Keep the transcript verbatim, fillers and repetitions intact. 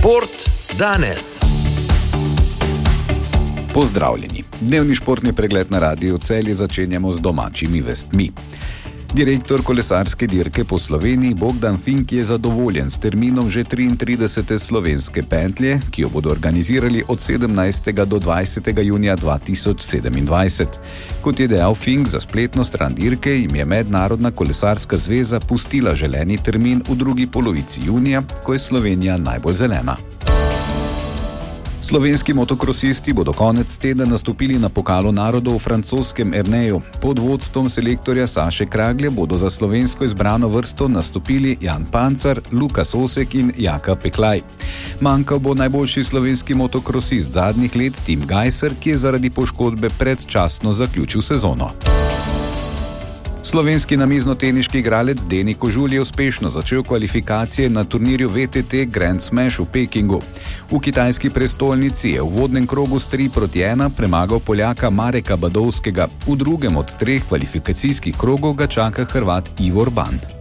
Šport danes. Pozdravljeni. Dnevni športni pregled na Radiu Celje začenjamo z domačimi vestmi. Direktor kolesarske dirke po Sloveniji Bogdan Fink je zadovoljen s terminom že triintridesete slovenske pentlje, ki jo bodo organizirali od sedemnajstega do dvajsetega junija dva tisoč sedemindvajset. Kot je dejal Fink za spletno stran dirke, jim je Mednarodna kolesarska zveza pustila želeni termin v drugi polovici junija, ko je Slovenija najbolj zelena. Slovenski motokrosisti bodo konec tedna nastopili na Pokalu narodov v francoskem Erneju. Pod vodstvom selektorja Saše Kraglje bodo za slovensko izbrano vrsto nastopili Jan Pancar, Lukas Osek in Jaka Peklaj. Manjkal bo najboljši slovenski motokrosist zadnjih let Tim Gajser, ki je zaradi poškodbe predčasno zaključil sezono. Slovenski namiznoteniški igralec Deni Kožul je uspešno začel kvalifikacije na turnirju V T T Grand Smash v Pekingu. V kitajski prestolnici je v uvodnem krogu s tri proti ena premagal Poljaka Mareka Badovskega. V drugem od treh kvalifikacijskih krogov ga čaka Hrvat Ivor Ban.